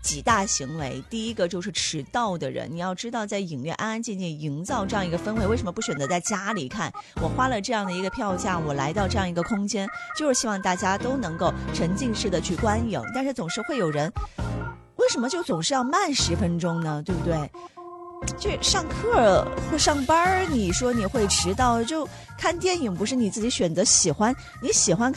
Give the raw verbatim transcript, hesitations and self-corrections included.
几大行为。第一个就是迟到的人，你要知道在影院安安静静营造这样一个氛围，为什么不选择在家里看？我花了这样的一个票价，我来到这样一个空间，就是希望大家都能够沉浸式的去观影，但是总是会有人为什么就总是要慢十分钟呢？对不对？就上课或上班，你说你会迟到，就看电影不是你自己选择喜欢，你喜欢